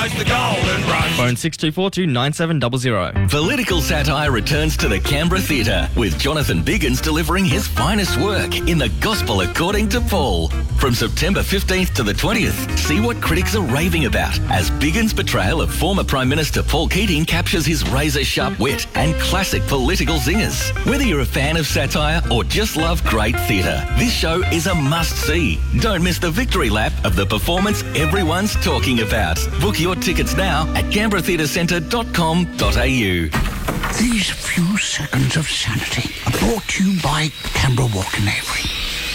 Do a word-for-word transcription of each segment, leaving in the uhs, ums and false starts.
the golden rush. Phone six two four two nine seven zero zero. Political satire returns to the Canberra Theatre, with Jonathan Biggins delivering his finest work in The Gospel According to Paul. From September fifteenth to the twentieth, see what critics are raving about as Biggins' portrayal of former Prime Minister Paul Keating captures his razor-sharp wit and classic political zingers. Whether you're a fan of satire or just love great theatre, this show is a must-see. Don't miss the victory lap of the performance everyone's talking about. Book your tickets now at canberra theatre centre dot com dot a u. These few seconds of sanity are brought to you by Canberra Walk and Avery.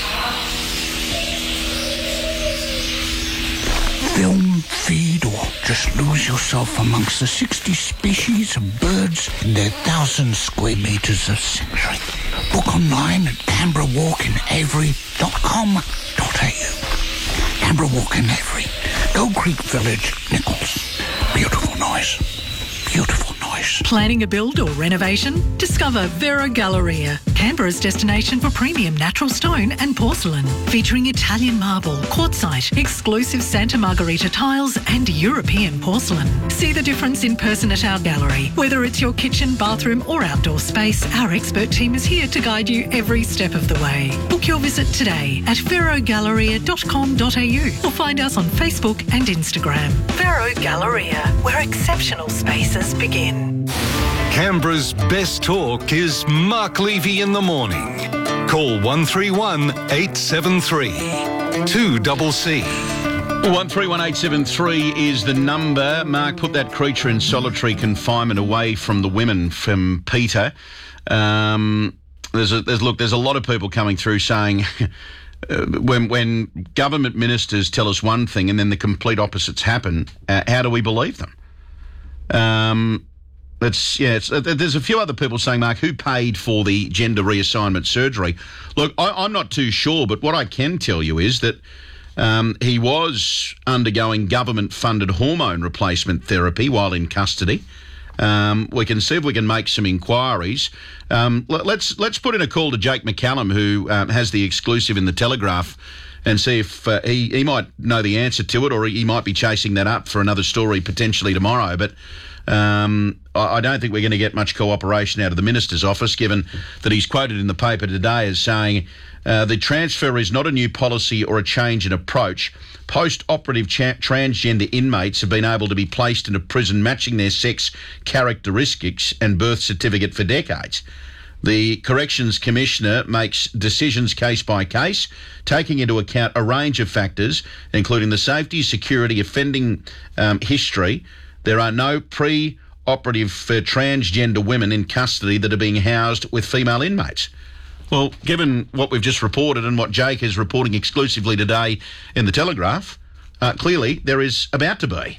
Film, feed, or just lose yourself amongst the sixty species of birds in their thousand square metres of sanctuary. Book online at canberra walk and avery dot com dot a u. Canberra Walk and Avery, Gold Creek Village, Nichols. Beautiful noise. Beautiful noise. Planning a build or renovation? Discover Vero Galleria, Canberra's destination for premium natural stone and porcelain, featuring Italian marble, quartzite, exclusive Santa Margherita tiles and European porcelain. See the difference in person at our gallery. Whether it's your kitchen, bathroom or outdoor space, our expert team is here to guide you every step of the way. Book your visit today at vero galleria dot com dot a u or find us on Facebook and Instagram. Vero Galleria, where exceptional spaces begin. Canberra's best talk is Mark Levy in the morning. Call one three one eight seven three two C C. one three one eight seven three is the number. Mark, put that creature in solitary confinement away from the women, from Peter. Um, there's a, there's, look, there's a lot of people coming through saying uh, when when government ministers tell us one thing and then the complete opposites happen, uh, how do we believe them? Um, it's, yeah, it's, uh, there's a few other people saying, Mark, who paid for the gender reassignment surgery? Look, I, I'm not too sure, but what I can tell you is that um, he was undergoing government-funded hormone replacement therapy while in custody. Um, we can see if we can make some inquiries. Um, let, let's let's put in a call to Jake McCallum, who um, has the exclusive in the Telegraph, and see if uh, he, he might know the answer to it, or he might be chasing that up for another story potentially tomorrow. But um, I, I don't think we're going to get much cooperation out of the Minister's office, given that he's quoted in the paper today as saying uh, the transfer is not a new policy or a change in approach. Post-operative cha- transgender inmates have been able to be placed in a prison matching their sex characteristics and birth certificate for decades. The Corrections Commissioner makes decisions case by case, taking into account a range of factors, including the safety, security, offending um, history. There are no pre-operative uh, transgender women in custody that are being housed with female inmates. Well, given what we've just reported and what Jake is reporting exclusively today in the Telegraph, uh, clearly there is about to be.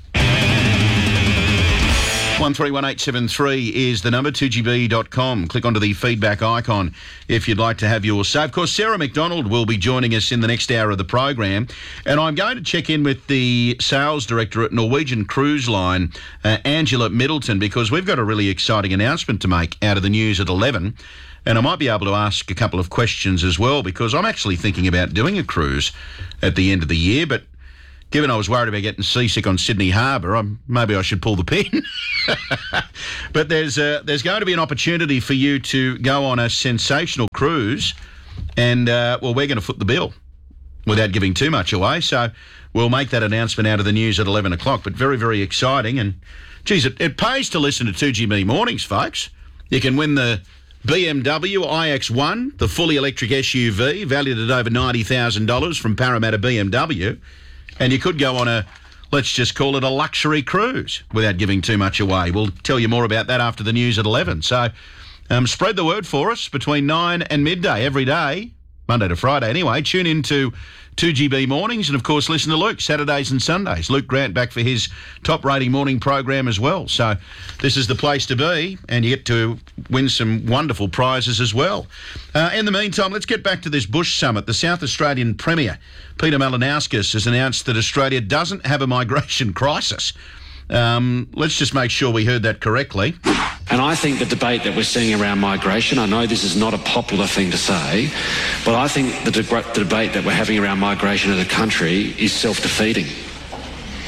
one three one eight seven three is the number, two G B dot com. Click onto the feedback icon if you'd like to have yours saved. Of course, Sarah McDonald will be joining us in the next hour of the program, and I'm going to check in with the sales director at Norwegian Cruise Line, uh, Angela Middleton, because we've got a really exciting announcement to make out of the news at eleven. And I might be able to ask a couple of questions as well, because I'm actually thinking about doing a cruise at the end of the year, but given I was worried about getting seasick on Sydney Harbour, I'm, maybe I should pull the pin. But there's uh, there's going to be an opportunity for you to go on a sensational cruise, and, uh, well, we're going to foot the bill without giving too much away. So we'll make that announcement out of the news at eleven o'clock, but very, very exciting. And, geez, it, it pays to listen to two G B Mornings, folks. You can win the B M W i X one, the fully electric S U V, valued at over ninety thousand dollars from Parramatta B M W. And you could go on a, let's just call it a luxury cruise without giving too much away. We'll tell you more about that after the news at eleven. So um, spread the word for us between nine and midday every day, Monday to Friday anyway. Tune in to two G B Mornings, and of course listen to Luke Saturdays and Sundays. Luke Grant back for his top rating morning program as well. So this is the place to be, and you get to win some wonderful prizes as well. Uh, in the meantime, let's get back to this Bush Summit. The South Australian Premier, Peter Malinauskas, has announced that Australia doesn't have a migration crisis. Um, let's just make sure we heard that correctly. And I think the debate that we're seeing around migration, I know this is not a popular thing to say, but I think the, de- the debate that we're having around migration as a country is self-defeating.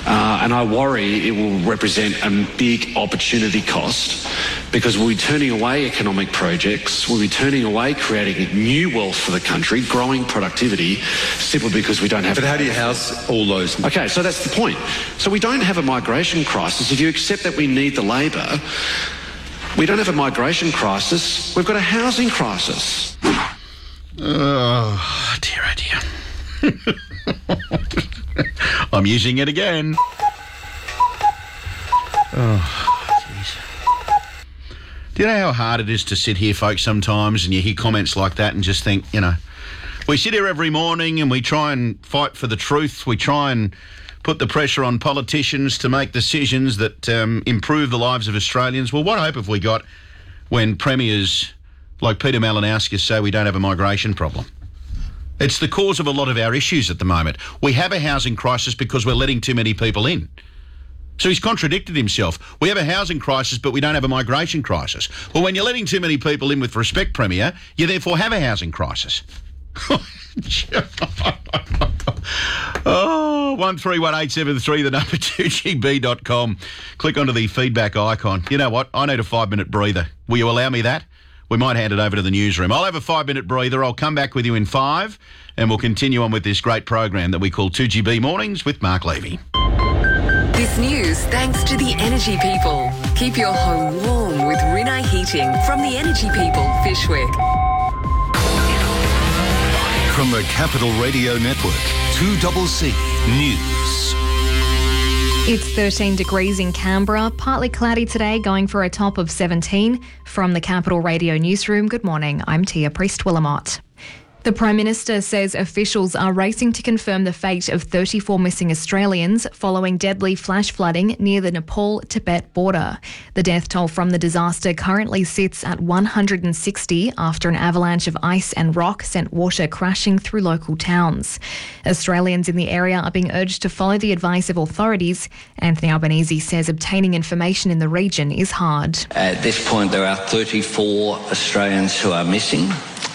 Uh, and I worry it will represent a big opportunity cost because we'll be turning away economic projects, we'll be turning away creating new wealth for the country, growing productivity, simply because we don't have... But how do you house all those? Okay, so that's the point. So we don't have a migration crisis. If you accept that we need the labour, we don't have a migration crisis, we've got a housing crisis. Oh, dear, oh dear. I'm using it again. Oh, jeez. Do you know how hard it is to sit here, folks, sometimes, and you hear comments like that and just think, you know, we sit here every morning and we try and fight for the truth. We try and put the pressure on politicians to make decisions that um, improve the lives of Australians. Well, what hope have we got when premiers like Peter Malinowskis say we don't have a migration problem? It's the cause of a lot of our issues at the moment. We have a housing crisis because we're letting too many people in. So he's contradicted himself. We have a housing crisis, but we don't have a migration crisis. Well, when you're letting too many people in with respect, Premier, you therefore have a housing crisis. Oh, one three one eight seven three, the number two G B dot com. Click onto the feedback icon. You know what? I need a five-minute breather. Will you allow me that? We might hand it over to the newsroom. I'll have a five-minute breather. I'll come back with you in five, and we'll continue on with this great program that we call two G B Mornings with Mark Levy. This news thanks to the Energy People. Keep your home warm with Rinnai Heating from the Energy People, Fishwick. From the Capital Radio Network, two C C News. It's thirteen degrees in Canberra, partly cloudy today, going for a top of seventeen. From the Capital Radio Newsroom, good morning, I'm Tia Priest-Willamott. The Prime Minister says officials are racing to confirm the fate of thirty-four missing Australians following deadly flash flooding near the Nepal-Tibet border. The death toll from the disaster currently sits at one hundred sixty after an avalanche of ice and rock sent water crashing through local towns. Australians in the area are being urged to follow the advice of authorities. Anthony Albanese says obtaining information in the region is hard. At this point, there are thirty-four Australians who are missing.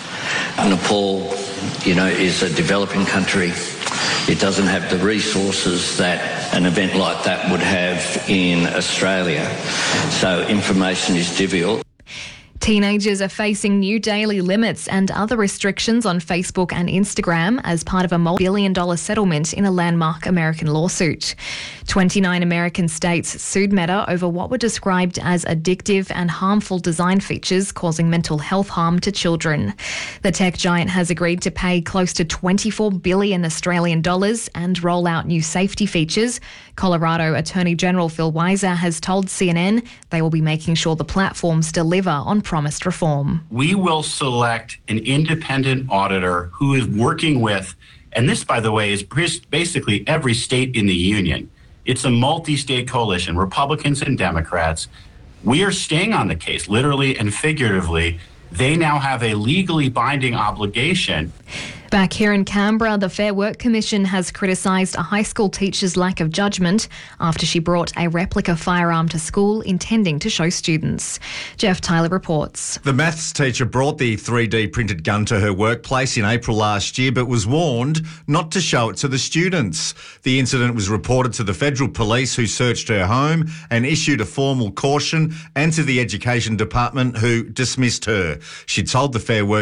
Nepal, you know, is a developing country. It doesn't have the resources that an event like that would have in Australia. So information is difficult. Teenagers are facing new daily limits and other restrictions on Facebook and Instagram as part of a multi-billion dollar settlement in a landmark American lawsuit. twenty-nine American states sued Meta over what were described as addictive and harmful design features causing mental health harm to children. The tech giant has agreed to pay close to twenty-four billion Australian dollars and roll out new safety features. Colorado Attorney General Phil Weiser has told C N N they will be making sure the platforms deliver on promised reform. We will select an independent auditor who is working with, and this, by the way, is basically every state in the union. It's a multi-state coalition, Republicans and Democrats. We are staying on the case, literally and figuratively. They now have a legally binding obligation. Back here in Canberra, the Fair Work Commission has criticised a high school teacher's lack of judgment after she brought a replica firearm to school intending to show students. Jeff Tyler reports. The maths teacher brought the three D printed gun to her workplace in April last year, but was warned not to show it to the students. The incident was reported to the Federal Police, who searched her home and issued a formal caution, and to the Education Department, who dismissed her. She told the Fair Work